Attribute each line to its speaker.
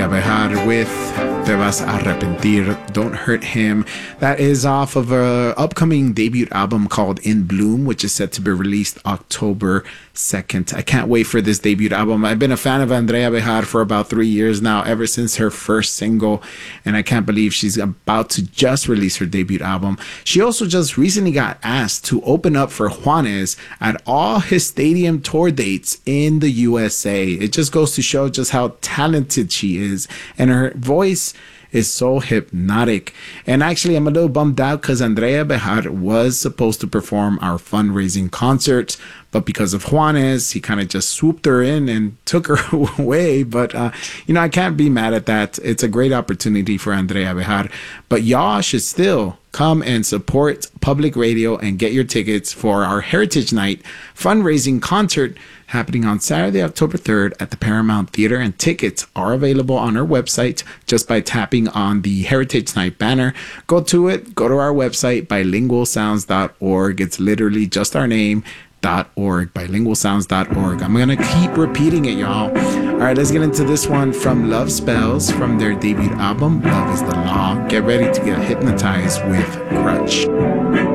Speaker 1: Andrea Bejar with Te Vas a Arrepentir, Don't Hurt Him. That is off of an upcoming debut album called In Bloom, which is set to be released October 2nd. I can't wait for this debut album. I've been a fan of Andrea Bejar for about 3 years now, ever since her first single, and I can't believe she's about to just release her debut album. She also just recently got asked to open up for Juanes at all his stadium tour dates in the USA. It just goes to show just how talented she is, and her voice is so hypnotic. And actually, I'm a little bummed out because Andrea Bejar was supposed to perform our fundraising concert, but because of Juanes, he kind of just swooped her in and took her away. But, I can't be mad at that. It's a great opportunity for Andrea Bejar. But y'all should still come and support public radio and get your tickets for our Heritage Night fundraising concert happening on Saturday, October 3rd at the Paramount Theater. And tickets are available on our website just by tapping on the Heritage Night banner. Go to it. Go to our website, bilingualsounds.org. It's literally just our name. .org, bilingualsounds.org. I'm gonna keep repeating it, y'all. All right, let's get into this one from Love Spells from their debut album, Love is the Law. Get ready to get hypnotized with Crutch.